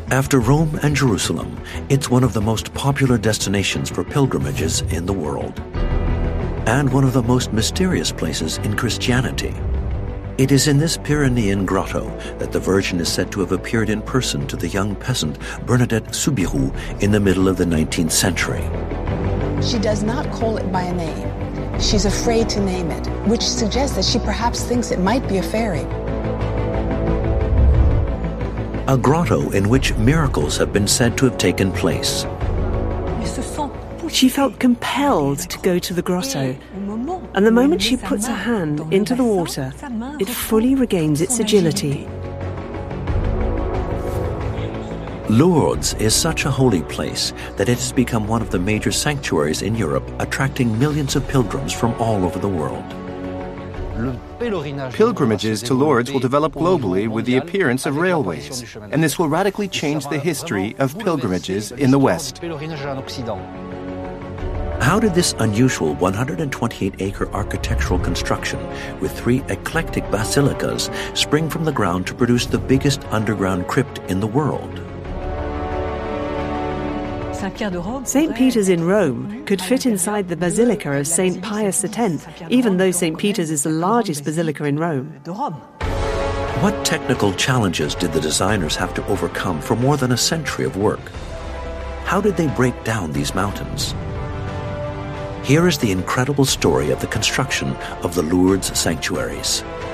After Rome and Jerusalem, it's one of the most popular destinations for pilgrimages in the world, and one of the most mysterious places in Christianity. It is in this Pyrenean grotto that the Virgin is said to have appeared in person to the young peasant Bernadette Soubirous in the middle of the 19th century. She does not call it by a name. She's afraid to name it, which suggests that she perhaps thinks it might be a fairy. A grotto in which miracles have been said to have taken place. She felt compelled to go to the grotto, and the moment she puts her hand into the water, it fully regains its agility. Lourdes is such a holy place that it has become one of the major sanctuaries in Europe, attracting millions of pilgrims from all over the world. Pilgrimages to Lourdes will develop globally with the appearance of railways, and this will radically change the history of pilgrimages in the West. How did this unusual 128-acre architectural construction with 3 eclectic basilicas spring from the ground to produce the biggest underground crypt in the world? St. Peter's in Rome could fit inside the Basilica of St. Pius X, even though St. Peter's is the largest basilica in Rome. What technical challenges did the designers have to overcome for more than a century of work? How did they break down these mountains? Here is the incredible story of the construction of the Lourdes sanctuaries.